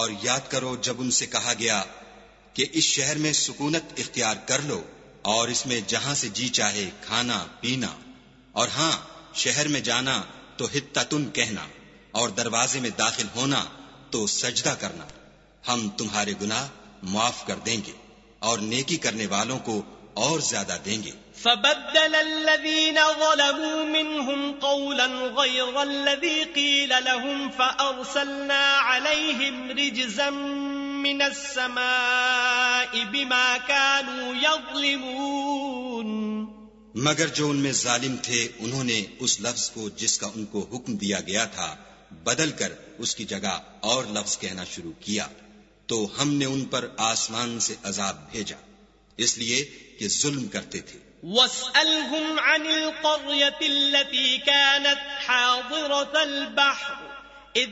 और याद करो जब उनसे कहा गया कि इस शहर में सुकूनत इख्तियार कर लो और इसमें जहां से जी चाहे खाना पीना, और हां, शहर में जाना तो हित्ततुन कहना और दरवाजे में दाखिल होना तो सजदा करना, हम तुम्हारे गुनाह माफ कर देंगे और नेकी करने वालों को और ज्यादा देंगे। فبدل الذين ظلموا منهم قولا غير الذي قيل لهم فأرسلنا عليهم رجزا من السماء بما كانوا يظلمون। मगर जो उनमें जालिम थे उन्होंने उस लफ्ज को जिसका उनको हुक्म दिया गया था बदल कर उसकी जगह और लफ्ज कहना शुरू किया, तो हमने उन पर आसमान से अजाब भेजा इसलिए कि जुल्म करते थे। واسألهم عن القرية التي كانت حاضرة البحر